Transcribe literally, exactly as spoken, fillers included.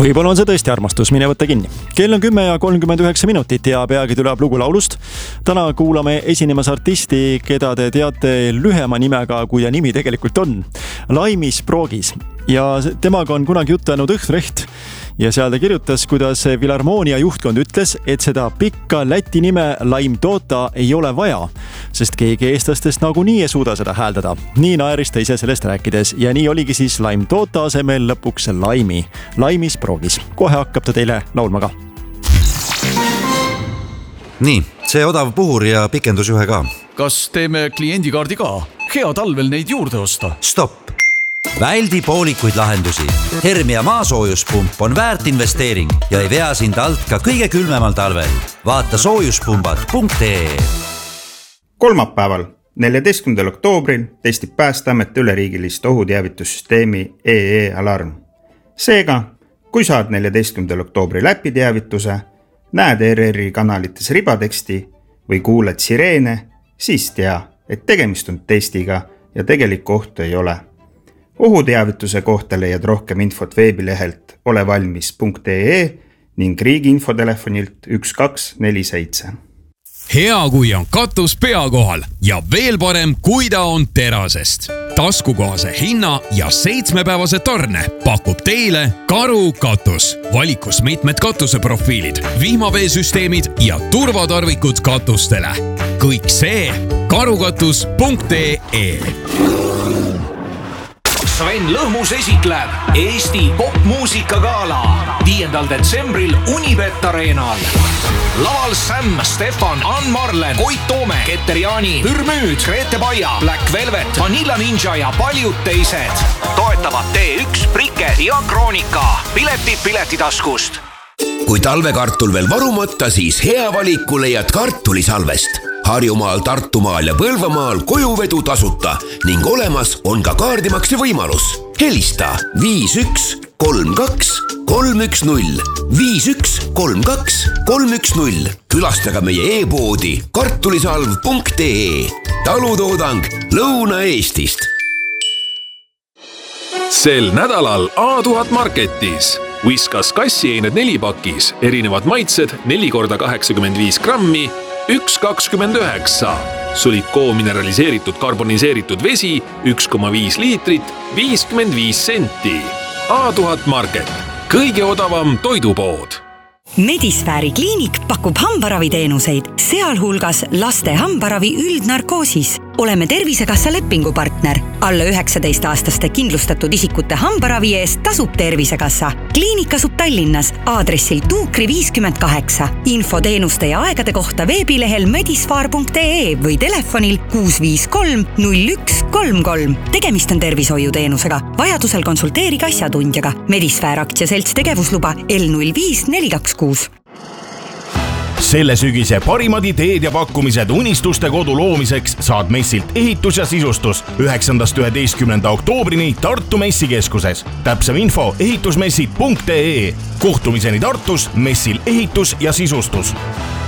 Võib-olla on see tõesti armastus, mine võtta kinni. Kell on kümme ja kolmkümmend üheksa minutit ja peagi tuleb lugu laulust. Täna kuulame esinemas artisti, keda te teate lühema nimega, kui ta nimi tegelikult on. Laimis Proogis. Ja temaga on kunagi juttu jäänud Õhtrecht. Ja seal ta kirjutas, kuidas Filharmoonia juhtkond ütles, et seda pikka läti nime Laim Tota ei ole vaja, sest keegi eestlastest nagunii ei suuda seda hääldada. Nii naeris ta ise sellest rääkides ja nii oligi siis Laim Tota asemel lõpuks Laimi. Laimis Proogis. Kohe hakkab ta teile laulma ka. Nii, see odav puhur ja pikendusjuhe ka. Kas teeme kliendikaardi ka? Hea talvel neid juurde osta. Stopp! Väldi poolikuid lahendusi. Hermia maasoojuspump on väärt investeering ja ei vea sind alt ka kõige külmemal talvel. Vaata soojuspumbad punkt ee. Kolmapäeval, neljateistkümnendal oktoobril testib Päästeamet üleriigilist ohuteavitussüsteemi E E Alarm. Seega, kui saad neljateistkümnendal oktoobri läpiteavituse, näed R R I kanalites ribateksti või kuuled sireene, siis tea, et tegemist on testiga ja tegelikku ohtu ei ole. Ohuteavituse kohta leiad rohkem infot veebilehelt olevalmis punkt ee ning riigi infotelefonilt üks kaks neli seitse. Hea, kui on katus pea kohal ja veel parem, kui ta on terasest. Taskukohase hinna ja seitsmepäevase tarne pakub teile Karu katus. Valikus mitmed katuseprofiilid, vihmaveesüsteemid ja turvatarvikud katustele. Kõik see karukatus punkt ee. Sven Lõhmus esitleb Eesti popmuusikagala viiendal detsembril Unibet Arenal. Laval Sam, Stefan, Ann Marlen, Koit Toome, Keter Jaani, Pürmüüd, Grete Baia, Black Velvet, Vanilla Ninja ja paljud teised. Toetavad T üks, Prike ja Kroonika. Piletid Piletitaskust. Kui talvekartul veel varumata, siis hea valiku leiad kartulisalvest. Harjumaal, Tartumaal ja Põlvamaal kojuvedu tasuta ning olemas on ka kaardimakse võimalus. Helista viis üks kolm kaks kolm üks null, viis üks kolm kaks kolm üks null. Külastage meie e-poodi kartulisalv punkt ee. Talutoodang Lõuna-Eestist. Sel nädalal A tuhat Marketis. Whiskas kassieined nelipakis, erinevad maitsed neli korda kaheksakümmend viis grammi, üks kakskümmend üheksa. Sulikoo mineraliseeritud karboniseeritud vesi, üks koma viis liitrit, viiskümmend viis senti. A tuhat Market. Kõige odavam toidupood. Medisfääri kliinik pakub hambaraviteenuseid, sealhulgas laste hambaravi üldnarkoosis. Oleme Tervisekassa lepingupartner. Alla üheksateist aastaste kindlustatud isikute hambaravi eest tasub Tervisekassa. Kliinik asub Tallinnas, aadressil Tuukri viiskümmend kaheksa. Info teenuste ja aegade kohta veebilehel medisfaar punkt ee või telefonil kuus viis kolm null üks kolm kolm. Tegemist on tervishoiuteenusega. Vajadusel konsulteerige asjatundjaga. Medisfäär aktsiaselts tegevusluba L null viis neli kaks kuus. Selle sügise parimad ideed ja pakkumised unistuste kodu loomiseks saad messilt ehitus ja sisustus üheksandast üheteistkümnenda oktoobrini Tartu messikeskuses. Täpsem info ehitusmessid punkt ee. Kohtumiseni Tartus messil ehitus ja sisustus.